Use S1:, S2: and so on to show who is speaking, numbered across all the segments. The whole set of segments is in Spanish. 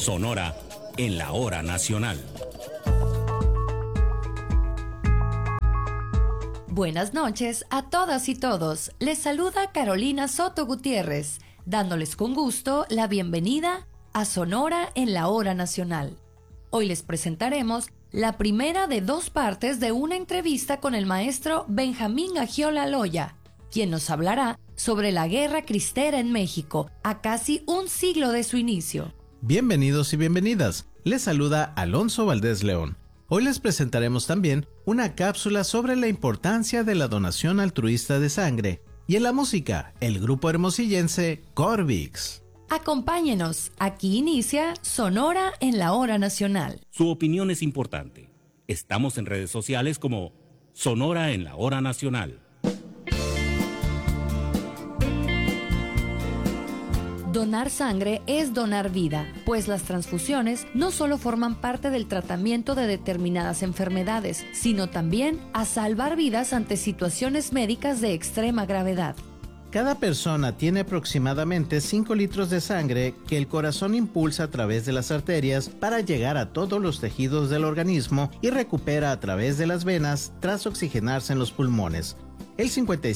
S1: Sonora en la hora nacional.
S2: Buenas noches a todas y todos. Les saluda Carolina Soto Gutiérrez, dándoles con gusto la bienvenida a Sonora en la hora nacional. Hoy les presentaremos la primera de dos partes de una entrevista con el maestro Benjamín Agiola Loya, quien nos hablará sobre la Guerra Cristera en México, a casi un siglo de su inicio.
S3: Bienvenidos y bienvenidas. Les saluda Alonso Valdés León. Hoy les presentaremos también una cápsula sobre la importancia de la donación altruista de sangre y en la música, el grupo hermosillense Corvix.
S2: Acompáñenos, aquí inicia Sonora en la hora nacional.
S1: Su opinión es importante. Estamos en redes sociales como Sonora en la hora nacional.
S2: Donar sangre es donar vida, pues las transfusiones no solo forman parte del tratamiento de determinadas enfermedades, sino también a salvar vidas ante situaciones médicas de extrema gravedad.
S3: Cada persona tiene aproximadamente 5 litros de sangre que el corazón impulsa a través de las arterias para llegar a todos los tejidos del organismo y recupera a través de las venas tras oxigenarse en los pulmones. El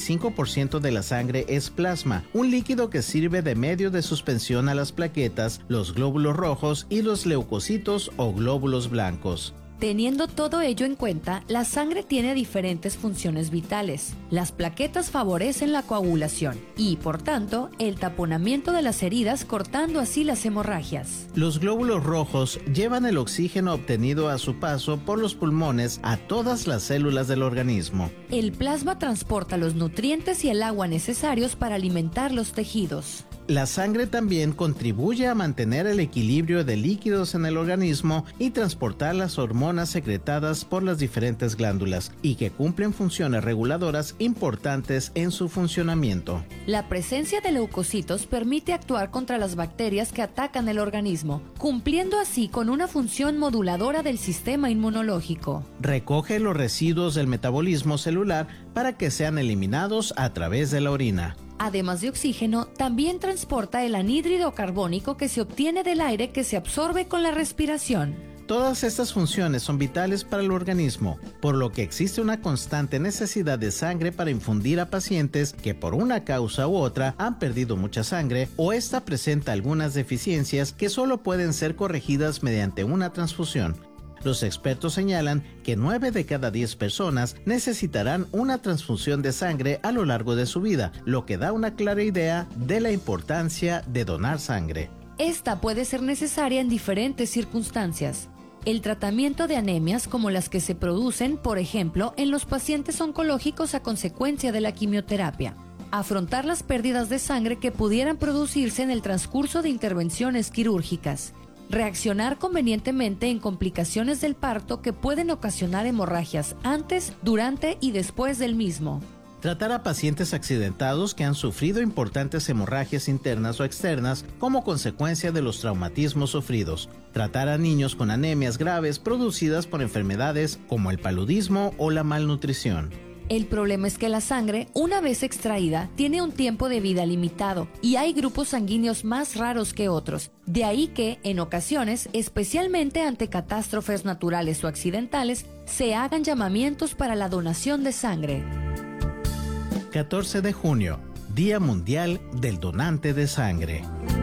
S3: 55% de la sangre es plasma, un líquido que sirve de medio de suspensión a las plaquetas, los glóbulos rojos y los leucocitos o glóbulos blancos.
S2: Teniendo todo ello en cuenta, la sangre tiene diferentes funciones vitales. Las plaquetas favorecen la coagulación y, por tanto, el taponamiento de las heridas, cortando así las hemorragias.
S3: Los glóbulos rojos llevan el oxígeno obtenido a su paso por los pulmones a todas las células del organismo.
S2: El plasma transporta los nutrientes y el agua necesarios para alimentar los tejidos.
S3: La sangre también contribuye a mantener el equilibrio de líquidos en el organismo y transportar las hormonas secretadas por las diferentes glándulas y que cumplen funciones reguladoras importantes en su funcionamiento.
S2: La presencia de leucocitos permite actuar contra las bacterias que atacan el organismo, cumpliendo así con una función moduladora del sistema inmunológico.
S3: Recoge los residuos del metabolismo celular para que sean eliminados a través de la orina.
S2: Además de oxígeno, también transporta el anhídrido carbónico que se obtiene del aire que se absorbe con la respiración.
S3: Todas estas funciones son vitales para el organismo, por lo que existe una constante necesidad de sangre para infundir a pacientes que por una causa u otra han perdido mucha sangre o esta presenta algunas deficiencias que solo pueden ser corregidas mediante una transfusión. Los expertos señalan que 9 de cada 10 personas necesitarán una transfusión de sangre a lo largo de su vida, lo que da una clara idea de la importancia de donar sangre.
S2: Esta puede ser necesaria en diferentes circunstancias. El tratamiento de anemias como las que se producen, por ejemplo, en los pacientes oncológicos a consecuencia de la quimioterapia. Afrontar las pérdidas de sangre que pudieran producirse en el transcurso de intervenciones quirúrgicas. Reaccionar convenientemente en complicaciones del parto que pueden ocasionar hemorragias antes, durante y después del mismo.
S3: Tratar a pacientes accidentados que han sufrido importantes hemorragias internas o externas como consecuencia de los traumatismos sufridos. Tratar a niños con anemias graves producidas por enfermedades como el paludismo o la malnutrición.
S2: El problema es que la sangre, una vez extraída, tiene un tiempo de vida limitado y hay grupos sanguíneos más raros que otros. De ahí que, en ocasiones, especialmente ante catástrofes naturales o accidentales, se hagan llamamientos para la donación de sangre.
S3: 14 de junio, Día Mundial del Donante de Sangre.